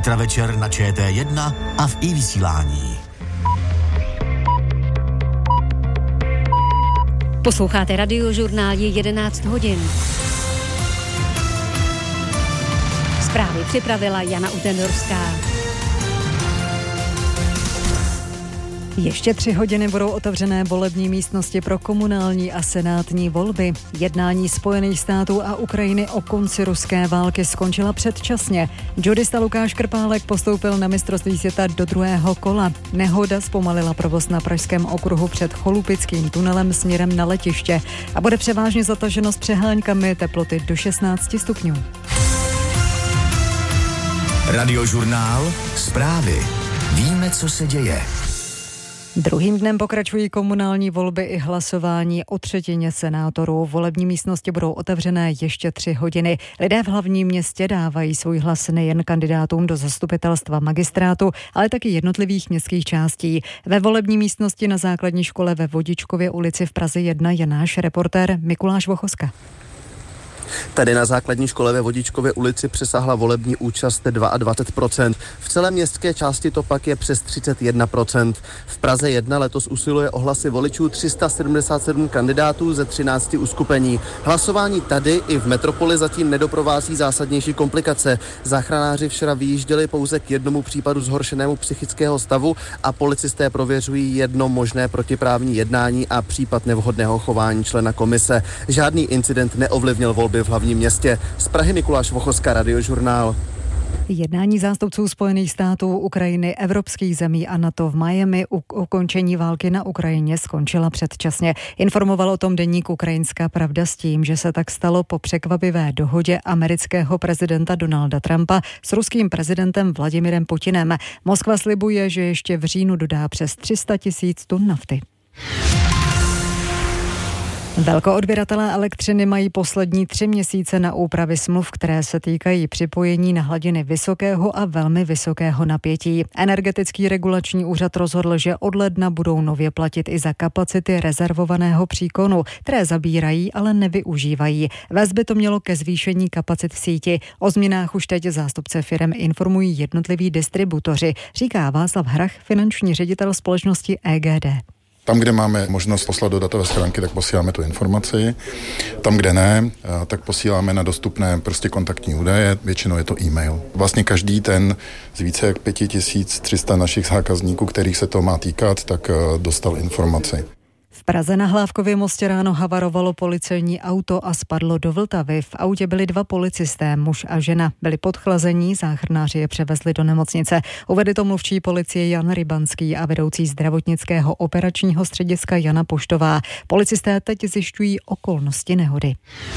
Zítra večer na ČT1 a v iVysílání. Posloucháte Radiožurnál, je 11 hodin. Zprávy připravila Jana Utendorská. Ještě 3 hodiny budou otevřené volební místnosti pro komunální a senátní volby. Jednání Spojených států a Ukrajiny o konci ruské války skončila předčasně. Judista Lukáš Krpálek postoupil na mistrovství světa do 2. kola. Nehoda zpomalila provoz na Pražském okruhu před Cholupickým tunelem směrem na letiště a bude převážně zataženo s přeháňkami, teploty do 16 stupňů. Radiožurnál, zprávy. Víme, co se děje. Druhým dnem pokračují komunální volby i hlasování o třetině senátorů. Volební místnosti budou otevřené ještě 3 hodiny. Lidé v hlavním městě dávají svůj hlas nejen kandidátům do zastupitelstva magistrátu, ale taky jednotlivých městských částí. Ve volební místnosti na základní škole ve Vodičkově ulici v Praze 1 je náš reportér Mikuláš Vochoska. Tady na základní škole ve Vodičkově ulici přesáhla volební účast 22%. V celé městské části to pak je přes 31%. V Praze 1 letos usiluje o hlasy voličů 377 kandidátů ze 13 uskupení. Hlasování tady i v metropoli zatím nedoprovází zásadnější komplikace. Záchranáři včera vyjížděli pouze k jednomu případu zhoršenému psychického stavu a policisté prověřují jedno možné protiprávní jednání a případ nevhodného chování člena komise. Žádný incident neovlivnil volby v hlavním městě. Z Prahy Mikuláš Vochoska, Radiožurnál. Jednání zástupců Spojených států, Ukrajiny, evropských zemí a NATO v Miami ukončení války na Ukrajině skončila předčasně. Informoval o tom deník Ukrajinská pravda s tím, že se tak stalo po překvapivé dohodě amerického prezidenta Donalda Trumpa s ruským prezidentem Vladimirem Putinem. Moskva slibuje, že ještě v říjnu dodá přes 300 000 tun nafty. Velkoodběratelé elektřiny mají poslední 3 měsíce na úpravy smluv, které se týkají připojení na hladiny vysokého a velmi vysokého napětí. Energetický regulační úřad rozhodl, že od ledna budou nově platit i za kapacity rezervovaného příkonu, které zabírají, ale nevyužívají. Vést by to mělo ke zvýšení kapacit v síti. O změnách už teď zástupce firem informují jednotliví distributoři, říká Václav Hrach, finanční ředitel společnosti EGD. Tam, kde máme možnost poslat do datové schránky, tak posíláme tu informaci. Tam, kde ne, tak posíláme na dostupné kontaktní údaje, většinou je to e-mail. Vlastně každý ten z více jak 5300 našich zákazníků, kterých se to má týkat, tak dostal informaci. V Praze na Hlávkově mostě ráno havarovalo policejní auto a spadlo do Vltavy. V autě byli 2 policisté, muž a žena. Byli podchlazení, záchranáři je převezli do nemocnice. Uvedl to mluvčí policie Jan Rybanský a vedoucí zdravotnického operačního střediska Jana Poštová. Policisté teď zjišťují okolnosti nehody.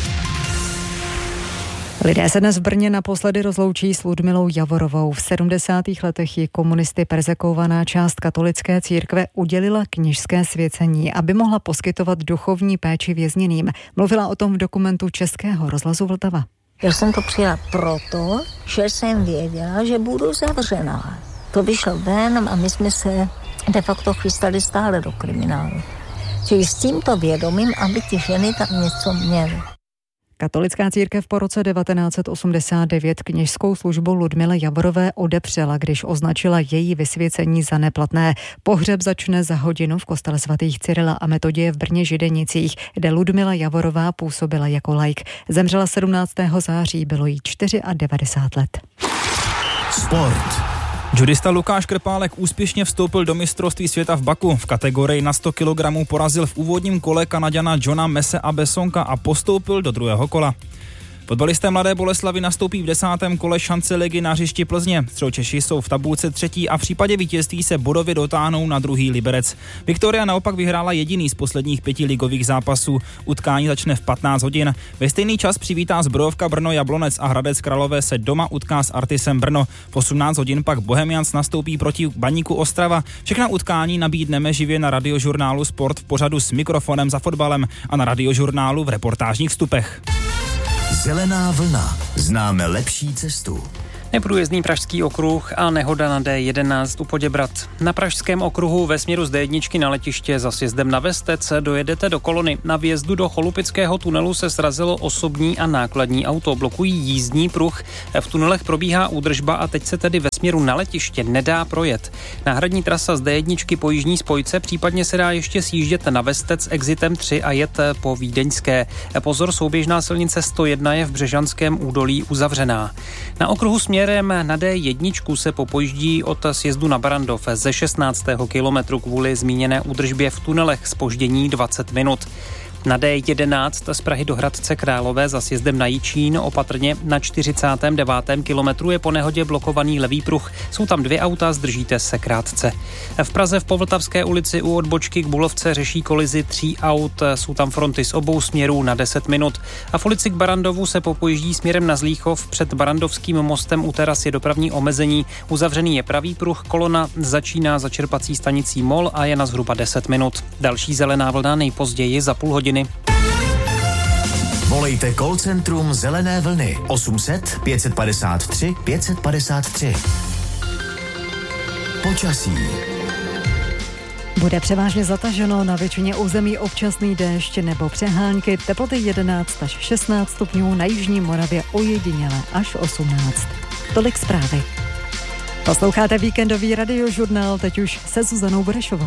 Lidé se dnes v Brně naposledy rozloučí s Ludmilou Javorovou. V 70. letech ji komunisty perzekvovaná část katolické církve udělila kněžské svěcení, aby mohla poskytovat duchovní péči vězněným. Mluvila o tom v dokumentu Českého rozhlasu Vltava. Já jsem to přijela proto, že jsem věděla, že budu zavřená. To vyšlo ven a my jsme se de facto chystali stále do kriminálu. Čili s tímto vědomím, aby ty ženy tam něco měly. Katolická církev po roce 1989 kněžskou službu Ludmile Javorové odepřela, když označila její vysvěcení za neplatné. Pohřeb začne za hodinu v kostele svatých Cyrila a Metoděje v Brně Židenicích, kde Ludmila Javorová působila jako laik. Zemřela 17. září, bylo jí 94 let. Sport. Judista Lukáš Krpálek úspěšně vstoupil do mistrovství světa v Baku. V kategorii na 100 kg porazil v úvodním kole Kanaďana Johna Mese a Besonka a postoupil do 2. kola. Fotbalisté Mladé Boleslavi nastoupí v 10. kole šance ligy na hřišti Plzně. Střelčeši jsou v tabulce 3. a v případě vítězství se bodově dotáhnou na 2. Liberec. Viktoria naopak vyhrála jediný z posledních 5 ligových zápasů. Utkání začne v 15 hodin. Ve stejný čas přivítá Zbrojovka Brno Jablonec a Hradec Králové se doma utká s Artisem Brno. V 18 hodin pak Bohemians nastoupí proti Baníku Ostrava. Všechna utkání nabídneme živě na Radiožurnálu Sport v pořadu S mikrofonem za fotbalem a na Radiožurnálu v reportážních vstupech. Zelená vlna. Známe lepší cestu. Neprůjezdný Pražský okruh a nehoda na D11 u Poděbrad. Na Pražském okruhu ve směru z D1 na letiště za sjezdem na Vestec dojedete do kolony. Na vjezdu do Cholupického tunelu se srazilo osobní a nákladní auto. Blokují jízdní pruh. V tunelech probíhá údržba a teď se tedy ve směru na letiště nedá projet. Náhradní trasa z D1 po jižní spojce, případně se dá ještě sjíždět na Vestec exitem 3 a jet po Vídeňské. Pozor, souběžná silnice 101 je v Břežanském údolí uzavřená. Na okruhu směrem na D1 se popojíždí od sjezdu na Barandov ze 16. kilometru kvůli zmíněné údržbě v tunelech zpoždění 20 minut. Na D11 z Prahy do Hradce Králové za sjezdem na Jičín opatrně na 49. kilometru je po nehodě blokovaný levý pruh. Jsou tam 2 auta, zdržíte se krátce. V Praze v Povltavské ulici u odbočky k Bulovce řeší kolizi 3 aut. Jsou tam fronty z obou směrů na 10 minut. A v ulici k Barandovu se popojíždí směrem na Zlíchov. Před Barandovským mostem u teras je dopravní omezení. Uzavřený je pravý pruh. Kolona začíná za čerpací stanicí Mol a je na zhruba 10 minut. Další zelená vlna nejpozději za půl hodiny. Volejte call centrum Zelené vlny 800 553 553. Počasí. Bude převážně zataženo, na většině území občasný déšť nebo přehánky, teploty 11 až 16 stupňů, na jižní Moravě ojediněle až 18. Tolik zprávy. Posloucháte víkendový radiožurnál, teď už se Zuzanou Burešovou.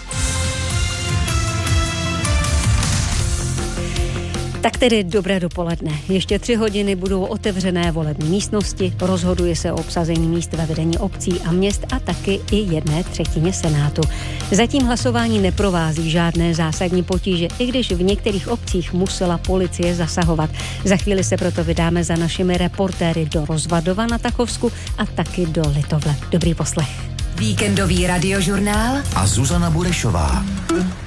Tak tedy dobré dopoledne. Ještě 3 hodiny budou otevřené volební místnosti, rozhoduje se o obsazení míst ve vedení obcí a měst a taky i 1/3 Senátu. Zatím hlasování neprovází žádné zásadní potíže, i když v některých obcích musela policie zasahovat. Za chvíli se proto vydáme za našimi reportéry do Rozvadova na Tachovsku a taky do Litovle. Dobrý poslech. Víkendový radiožurnál a Zuzana Burešová.